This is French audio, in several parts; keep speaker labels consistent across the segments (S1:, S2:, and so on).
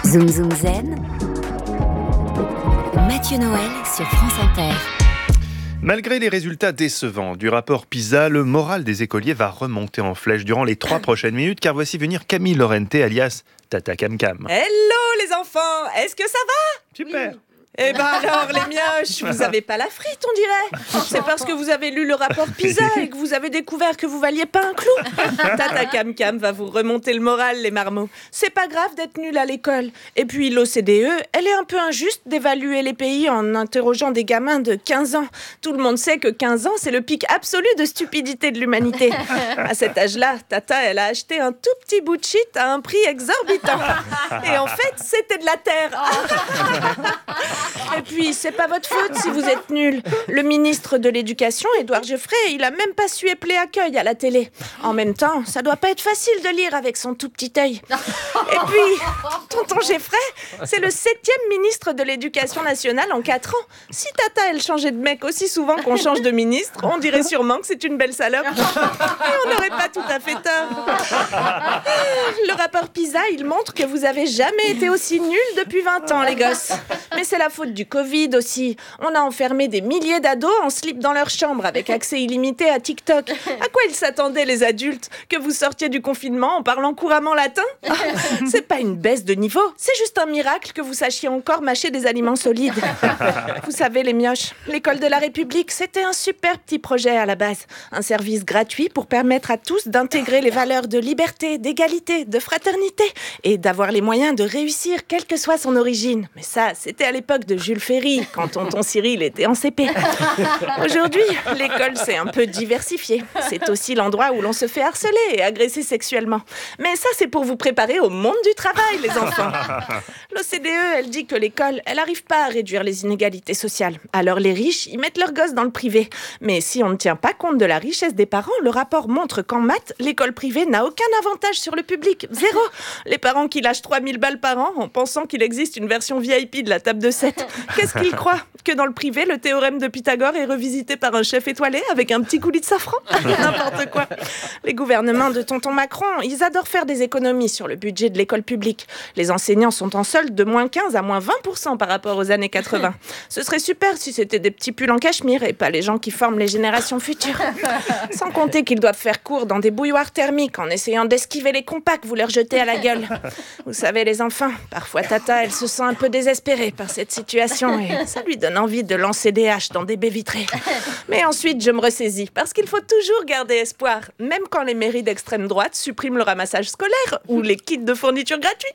S1: Zoom Zoom Zen, Mathieu Noël sur France Inter.
S2: Malgré les résultats décevants du rapport PISA, le moral des écoliers va remonter en flèche durant les 3 prochaines minutes, car voici venir Camille Lorente, alias Tata Cam Cam.
S3: Hello les enfants, est-ce que ça va?
S2: Super.
S3: Eh ben alors les mioches, vous avez pas la frite on dirait. C'est parce que vous avez lu le rapport PISA et que vous avez découvert que vous valiez pas un clou. Tata Cam Cam va vous remonter le moral les marmots. C'est pas grave d'être nul à l'école. Et puis l'OCDE, elle est un peu injuste d'évaluer les pays en interrogeant des gamins de 15 ans. Tout le monde sait que 15 ans c'est le pic absolu de stupidité de l'humanité. À cet âge-là, Tata elle a acheté un tout petit bout de shit à un prix exorbitant. Et en fait c'était de la terre. Et puis, c'est pas votre faute si vous êtes nuls. Le ministre de l'Éducation, Édouard Geoffrey, il a même pas su épeler accueil à la télé. En même temps, ça doit pas être facile de lire avec son tout petit œil. Et puis, tonton Geoffrey, c'est le 7e ministre de l'Éducation nationale en 4 ans. Si Tata, elle changeait de mec aussi souvent qu'on change de ministre, on dirait sûrement que c'est une belle salope. Et on n'aurait pas tout à fait tort. Le rapport PISA, il montre que vous avez jamais été aussi nuls depuis 20 ans, les gosses. Mais c'est la faute du Covid aussi. On a enfermé des milliers d'ados en slip dans leur chambre avec accès illimité à TikTok. À quoi ils s'attendaient les adultes? Que vous sortiez du confinement en parlant couramment latin? C'est pas une baisse de niveau, c'est juste un miracle que vous sachiez encore mâcher des aliments solides. Vous savez les mioches, l'école de la République, c'était un super petit projet à la base. Un service gratuit pour permettre à tous d'intégrer les valeurs de liberté, d'égalité, de fraternité et d'avoir les moyens de réussir quelle que soit son origine. Mais ça, c'était à l'époque de Jules Ferry, quand tonton Cyril était en CP. Aujourd'hui, l'école s'est un peu diversifiée. C'est aussi l'endroit où l'on se fait harceler et agresser sexuellement. Mais ça, c'est pour vous préparer au monde du travail, les enfants. L'OCDE, elle dit que l'école, elle n'arrive pas à réduire les inégalités sociales. Alors les riches, ils mettent leurs gosses dans le privé. Mais si on ne tient pas compte de la richesse des parents, le rapport montre qu'en maths, l'école privée n'a aucun avantage sur le public. Zéro. Les parents qui lâchent 3000 balles par an en pensant qu'il existe une version VIP de la table de 7. Qu'est-ce qu'ils croient? Que dans le privé, le théorème de Pythagore est revisité par un chef étoilé avec un petit coulis de safran? N'importe quoi. Les gouvernements de tonton Macron, ils adorent faire des économies sur le budget de l'école publique. Les enseignants sont en solde de moins 15 à moins 20% par rapport aux années 80. Ce serait super si c'était des petits pulls en cachemire et pas les gens qui forment les générations futures. Sans compter qu'ils doivent faire cours dans des bouilloires thermiques en essayant d'esquiver les compas que vous leur jetez à la gueule. Vous savez les enfants, parfois Tata, elle se sent un peu désespérée par cette situation et ça lui donne envie de lancer des haches dans des baies vitrées. Mais ensuite, je me ressaisis parce qu'il faut toujours garder espoir, même quand les mairies d'extrême droite suppriment le ramassage scolaire ou les kits de fourniture gratuits.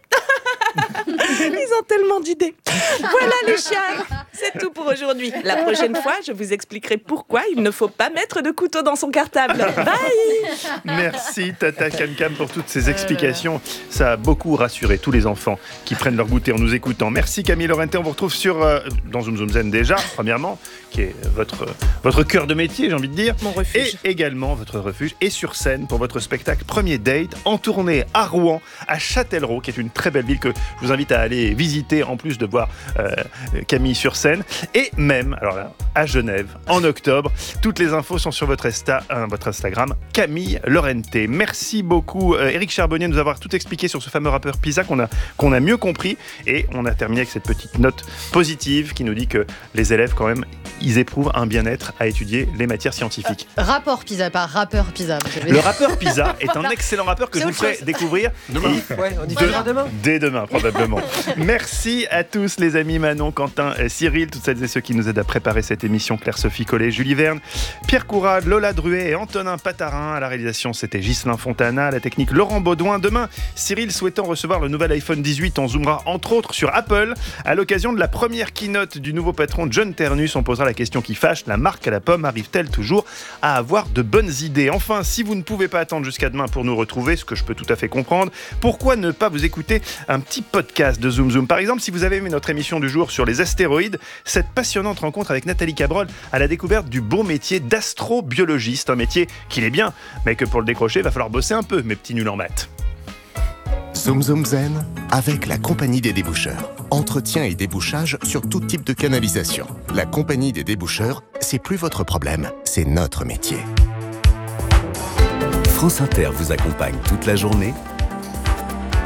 S3: Ils ont tellement d'idées. Voilà les chiens, c'est tout pour aujourd'hui. La prochaine fois, je vous expliquerai pourquoi il ne faut pas mettre de couteau dans son cartable. Bye.
S2: Merci Tata Cam Cam pour toutes ces explications. Ça a beaucoup rassuré tous les enfants qui prennent leur goûter en nous écoutant. Merci Camille Lorente, on vous retrouve dans Zoom Zoom Zen déjà, premièrement, qui est votre cœur de métier, j'ai envie de dire.
S3: Mon refuge.
S2: Et également votre refuge, et sur scène pour votre spectacle Premier Date, en tournée à Rouen, à Châtellerault, qui est une très belle ville que je vous invite à aller visiter, en plus de voir Camille sur scène, et même, alors là, à Genève, en octobre. Toutes les infos sont sur votre Instagram, Camille Lorente. Merci beaucoup Éric Charbonnier de nous avoir tout expliqué sur ce fameux rappeur PISA qu'on a mieux compris, et on a terminé avec cette petite note positive qui nous dit que les élèves quand même, ils éprouvent un bien-être à étudier les matières scientifiques.
S4: Rapport PISA, pas rappeur PISA.
S2: Le rappeur PISA est un excellent rappeur que je vous ferai découvrir
S5: demain. On y verra demain.
S2: Dès demain, probablement. Merci à tous les amis, Manon, Quentin, Cyril, toutes celles et ceux qui nous aident à préparer cette émission, Claire-Sophie Collet, Julie Verne, Pierre Courade, Lola Druet et Antonin Patarin. À la réalisation, c'était Ghislain Fontana, à la technique Laurent Baudouin. Demain, Cyril, souhaitant recevoir le nouvel iPhone 18, on zoomera entre autres sur Apple. À l'occasion de la première keynote du nouveau patron John Ternus, on posera la question qui fâche, la marque à la pomme arrive-t-elle toujours à avoir de bonnes idées? Enfin, si vous ne pouvez pas attendre jusqu'à demain pour nous retrouver, ce que je peux tout à fait comprendre, pourquoi ne pas vous écouter un petit podcast de Zoom Zoom? Par exemple, si vous avez aimé notre émission du jour sur les astéroïdes, cette passionnante rencontre avec Nathalie Cabrol à la découverte du beau métier d'astrobiologiste, un métier qu'il est bien, mais que pour le décrocher, il va falloir bosser un peu, mes petits nuls en maths.
S6: Zoom Zoom Zen avec la Compagnie des déboucheurs. Entretien et débouchage sur tout type de canalisation. La Compagnie des déboucheurs, c'est plus votre problème, c'est notre métier.
S7: France Inter vous accompagne toute la journée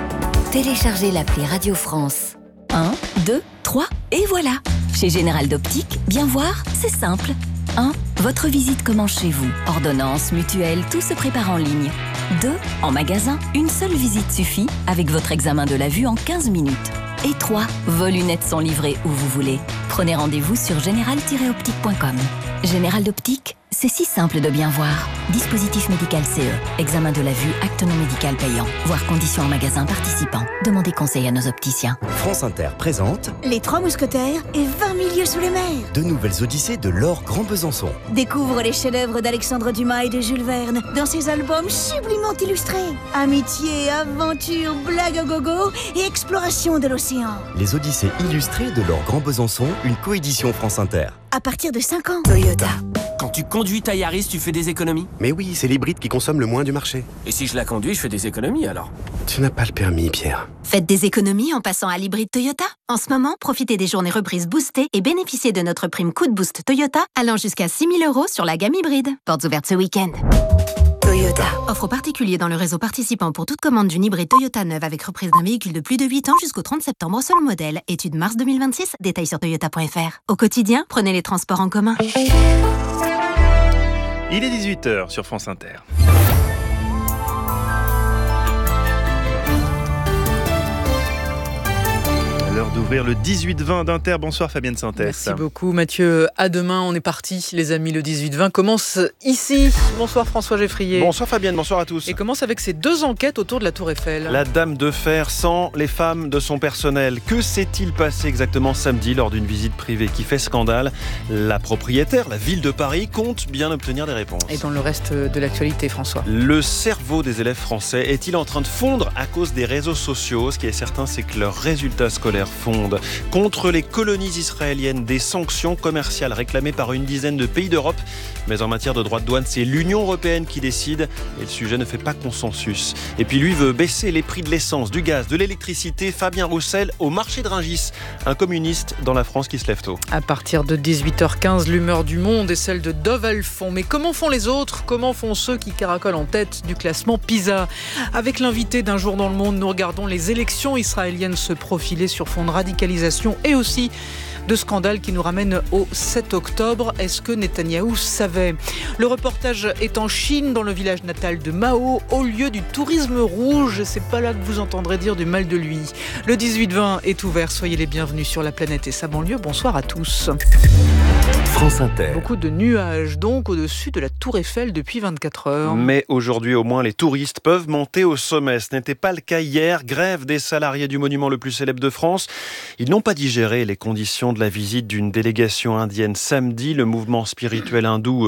S1: Téléchargez l'appli Radio France. 1, 2, 3 et voilà. Chez Général d'Optique, bien voir, c'est simple. 1. Votre visite commence chez vous. Ordonnance, mutuelle, tout se prépare en ligne. 2. En magasin, une seule visite suffit avec votre examen de la vue en 15 minutes. Et 3. Vos lunettes sont livrées où vous voulez. Prenez rendez-vous sur général-optique.com. Général d'Optique, c'est si simple de bien voir. Dispositif médical CE. Examen de la vue, acte non médical payant. Voir conditions en magasin participant. Demandez conseil à nos opticiens.
S7: France Inter présente
S8: Les Trois Mousquetaires et 20 000 lieues sous les mers.
S7: de nouvelles odyssées de Laure Grand Besançon.
S8: Découvre les chefs-d'œuvre d'Alexandre Dumas et de Jules Verne dans ses albums sublimement illustrés. Amitié, aventure, blague à gogo et exploration de l'océan.
S7: Les odyssées illustrées de Laure Grand Besançon, une coédition France Inter.
S8: À partir de 5 ans.
S1: Toyota.
S9: Quand tu conduis ta Yaris, tu fais des économies?
S6: Mais oui, c'est l'hybride qui consomme le moins du marché.
S9: Et si je la conduis, je fais des économies alors?
S6: Tu n'as pas le permis, Pierre.
S8: Faites des économies en passant à l'hybride Toyota. En ce moment, profitez des journées reprises boostées et bénéficiez de notre prime coup de boost Toyota allant jusqu'à 6 000 € sur la gamme hybride. Portes ouvertes ce week-end.
S1: Toyota.
S8: Offre particulier dans le réseau participant pour toute commande d'une hybride Toyota neuve avec reprise d'un véhicule de plus de 8 ans jusqu'au 30 septembre selon modèle. Étude mars 2026, détails sur toyota.fr. Au quotidien, prenez les transports en commun.
S2: Il est 18h sur France Inter. L'heure d'ouvrir le 18-20 d'Inter. Bonsoir Fabienne Sintès.
S10: Merci beaucoup Mathieu. À demain, on est parti les amis. Le 18-20 commence ici. Bonsoir François Geffrier.
S2: Bonsoir Fabienne, bonsoir à tous.
S10: Et commence avec ces 2 enquêtes autour de la Tour Eiffel.
S2: La dame de fer sans les femmes de son personnel. Que s'est-il passé exactement samedi lors d'une visite privée qui fait scandale? La propriétaire, la ville de Paris, compte bien obtenir des réponses.
S10: Et dans le reste de l'actualité, François.
S2: Le cerveau des élèves français est-il en train de fondre à cause des réseaux sociaux? Ce qui est certain, c'est que leurs résultats scolaires fondent. Contre les colonies israéliennes, des sanctions commerciales réclamées par une dizaine de pays d'Europe. Mais en matière de droits de douane, c'est l'Union européenne qui décide et le sujet ne fait pas consensus. Et puis lui veut baisser les prix de l'essence, du gaz, de l'électricité. Fabien Roussel au marché de Rungis, un communiste dans la France qui se lève tôt.
S10: À partir de 18h15, l'humeur du monde est celle de Dove Alphon. Mais comment font les autres? Comment font ceux qui caracolent en tête du classement PISA? Avec l'invité d'un jour dans le monde, nous regardons les élections israéliennes se profiler sur fond de radicalisation et aussi de scandales qui nous ramènent au 7 octobre. Est-ce que Netanyahou savait? Le reportage est en Chine, dans le village natal de Mao, au lieu du tourisme rouge. C'est pas là que vous entendrez dire du mal de lui. Le 18-20 est ouvert. Soyez les bienvenus sur la planète et sa banlieue. Bonsoir à tous.
S7: France Inter.
S10: Beaucoup de nuages donc au-dessus de la Tour Eiffel depuis 24 heures.
S2: Mais aujourd'hui au moins les touristes peuvent monter au sommet. Ce n'était pas le cas hier. Grève des salariés du monument le plus célèbre de France. Ils n'ont pas digéré les conditions de la visite d'une délégation indienne samedi. Le mouvement spirituel hindou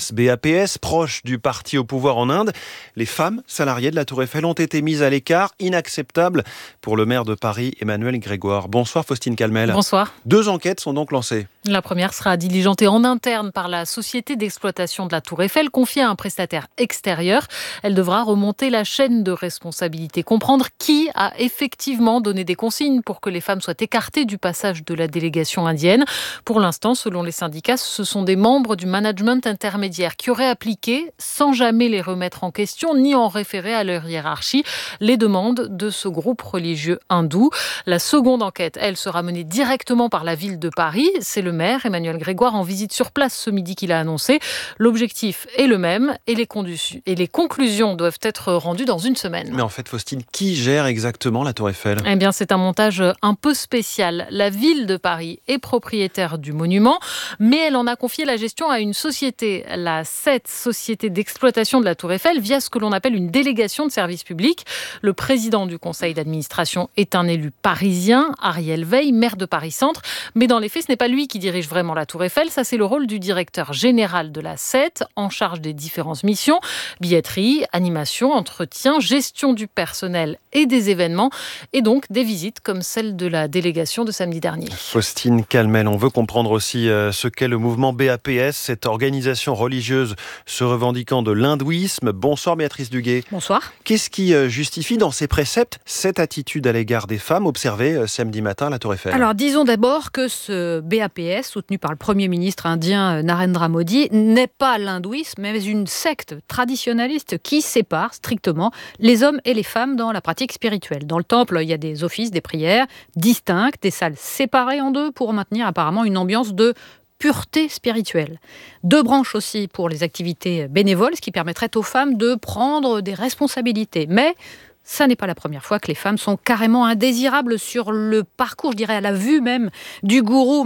S2: BAPS, proche du parti au pouvoir en Inde. Les femmes salariées de la Tour Eiffel ont été mises à l'écart. Inacceptable pour le maire de Paris, Emmanuel Grégoire. Bonsoir Faustine Calmel.
S4: Bonsoir.
S2: 2 enquêtes sont donc lancées.
S4: La première sera diligentée en interne par la société d'exploitation de la Tour Eiffel, confiée à un prestataire extérieur. Elle devra remonter la chaîne de responsabilité, comprendre qui a effectivement donné des consignes pour que les femmes soient écartées du passage de la délégation indienne. Pour l'instant, selon les syndicats, ce sont des membres du management intermédiaire qui auraient appliqué, sans jamais les remettre en question ni en référer à leur hiérarchie, les demandes de ce groupe religieux hindou. La seconde enquête, elle, sera menée directement par la ville de Paris. C'est le maire, Emmanuel Grégoire, en visite sur place ce midi qu'il a annoncé. L'objectif est le même et les conclusions doivent être rendues dans une semaine.
S2: Mais en fait, Faustine, qui gère exactement la Tour Eiffel?
S4: Eh bien, c'est un montage un peu spécial. La ville de Paris est propriétaire du monument, mais elle en a confié la gestion à une société, la SET, Société d'exploitation de la Tour Eiffel, via ce que l'on appelle une délégation de service public. Le président du conseil d'administration est un élu parisien, Ariel Veil, maire de Paris-Centre. Mais dans les faits, ce n'est pas lui qui dirige vraiment la Tour Eiffel. Ça, c'est le rôle du directeur général de la SET, en charge des différentes missions, billetterie, animation, entretien, gestion du personnel et des événements, et donc des visites comme celle de la délégation de samedi dernier.
S2: Faustine Calmel, on veut comprendre aussi ce qu'est le mouvement BAPS, cette organisation religieuse se revendiquant de l'hindouisme. Bonsoir Béatrice Duguay.
S4: Bonsoir.
S2: Qu'est-ce qui justifie dans ses préceptes cette attitude à l'égard des femmes observée samedi matin à la Tour Eiffel?
S11: Alors disons d'abord que ce BAPS, soutenu par le Premier ministre indien Narendra Modi, n'est pas l'hindouisme, mais une secte traditionnaliste qui sépare strictement les hommes et les femmes dans la pratique bibliothèque spirituelle. Dans le temple, il y a des offices, des prières distinctes, des salles séparées en deux pour maintenir apparemment une ambiance de pureté spirituelle. 2 branches aussi pour les activités bénévoles, ce qui permettrait aux femmes de prendre des responsabilités. Mais ça n'est pas la première fois que les femmes sont carrément indésirables sur le parcours, je dirais à la vue même, du gourou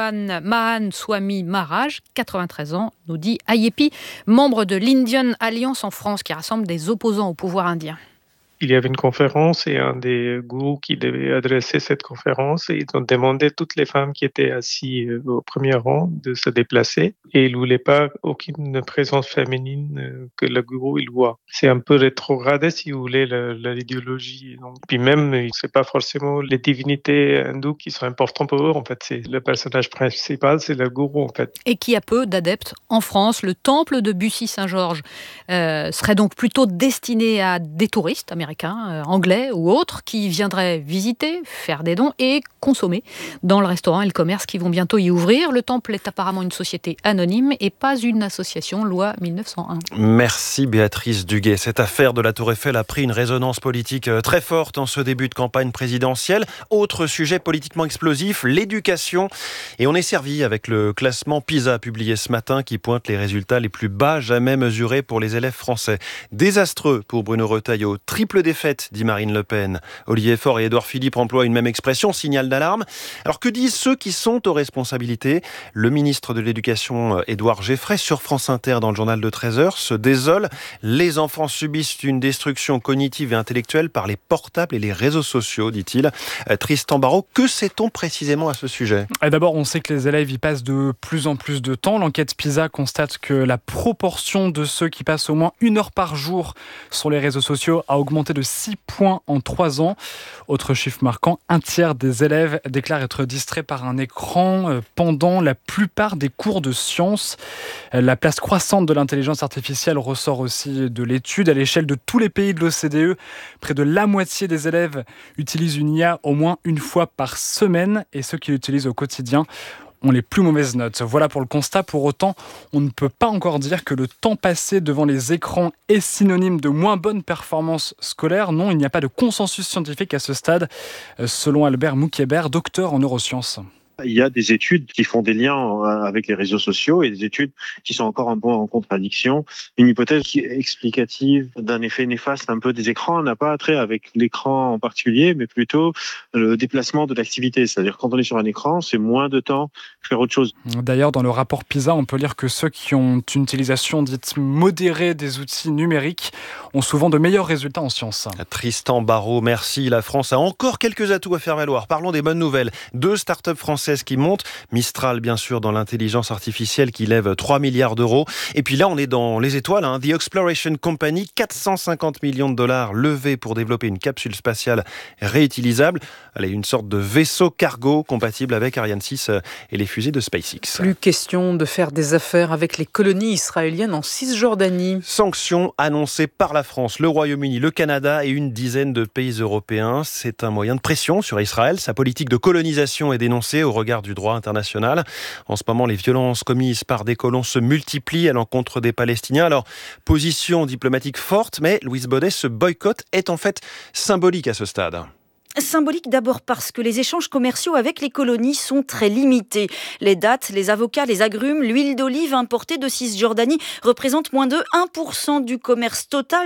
S11: Mahan Swami Maharaj, 93 ans, nous dit Ayepi, membre de l'Indian Alliance en France, qui rassemble des opposants au pouvoir indien.
S12: Il y avait une conférence et un des gourous qui devait adresser cette conférence et ils ont demandé à toutes les femmes qui étaient assises au premier rang de se déplacer et ils ne voulaient pas aucune présence féminine que le gourou il voit. C'est un peu rétrogradé si vous voulez l'idéologie. Donc, puis même, c'est pas forcément les divinités hindoues qui sont importantes pour eux. En fait, c'est le personnage principal, c'est le gourou en fait.
S11: Et qui a peu d'adeptes en France. Le temple de Bussy-Saint-Georges serait donc plutôt destiné à des touristes américains, anglais ou autres, qui viendraient visiter, faire des dons et consommer dans le restaurant et le commerce qui vont bientôt y ouvrir. Le temple est apparemment une société anonyme et pas une association, loi 1901.
S13: Merci Béatrice Duguay. Cette affaire de la Tour Eiffel a pris une résonance politique très forte en ce début de campagne présidentielle. Autre sujet politiquement explosif, l'éducation. Et on est servi avec le classement PISA publié ce matin qui pointe les résultats les plus bas jamais mesurés pour les élèves français. Désastreux pour Bruno Retailleau. Triple défaite, dit Marine Le Pen. Olivier Faure et Édouard Philippe emploient une même expression, signal d'alarme. Alors que disent ceux qui sont aux responsabilités ? Le ministre de l'Éducation, Édouard Geffray, sur France Inter dans le journal de 13h, se désole. Les enfants subissent une destruction cognitive et intellectuelle par les portables et les réseaux sociaux, dit-il. Tristan Barraud, que sait-on précisément à ce sujet ?
S14: D'abord, on sait que les élèves y passent de plus en plus de temps. L'enquête PISA constate que la proportion de ceux qui passent au moins 1 heure par jour sur les réseaux sociaux a augmenté de 6 points en 3 ans. Autre chiffre marquant, 1/3 des élèves déclarent être distraits par un écran pendant la plupart des cours de sciences. La place croissante de l'intelligence artificielle ressort aussi de l'étude. À l'échelle de tous les pays de l'OCDE, près de la moitié des élèves utilisent une IA au moins 1 fois par semaine et ceux qui l'utilisent au quotidien ont les plus mauvaises notes. Voilà pour le constat. Pour autant, on ne peut pas encore dire que le temps passé devant les écrans est synonyme de moins bonne performance scolaire. Non, il n'y a pas de consensus scientifique à ce stade, selon Albert Moukébert, docteur en neurosciences.
S15: Il y a des études qui font des liens avec les réseaux sociaux et des études qui sont encore un peu en contradiction. Une hypothèse qui est explicative d'un effet néfaste un peu des écrans n'a pas trait avec l'écran en particulier, mais plutôt le déplacement de l'activité. C'est-à-dire quand on est sur un écran, c'est moins de temps faire autre chose.
S14: D'ailleurs, dans le rapport PISA, on peut lire que ceux qui ont une utilisation dite modérée des outils numériques ont souvent de meilleurs résultats en sciences.
S13: Tristan Barraud, merci. La France a encore quelques atouts à faire valoir. Parlons des bonnes nouvelles. 2 startups françaises qui montent. Mistral, bien sûr, dans l'intelligence artificielle qui lève 3 milliards d'euros. Et puis là, on est dans les étoiles. The Exploration Company, 450 millions de dollars levés pour développer une capsule spatiale réutilisable. Allez, une sorte de vaisseau cargo compatible avec Ariane 6 et les fusées de SpaceX.
S10: Plus question de faire des affaires avec les colonies israéliennes en Cisjordanie.
S13: Sanctions annoncées par la France, le Royaume-Uni, le Canada et une dizaine de pays européens. C'est un moyen de pression sur Israël. Sa politique de colonisation est dénoncée au regard du droit international. En ce moment, les violences commises par des colons se multiplient à l'encontre des Palestiniens. Alors, position diplomatique forte, mais Louise Baudet, ce boycott est en fait symbolique à ce stade.
S16: Symbolique d'abord parce que les échanges commerciaux avec les colonies sont très limités. Les dattes, les avocats, les agrumes, l'huile d'olive importée de Cisjordanie représentent moins de 1% du commerce total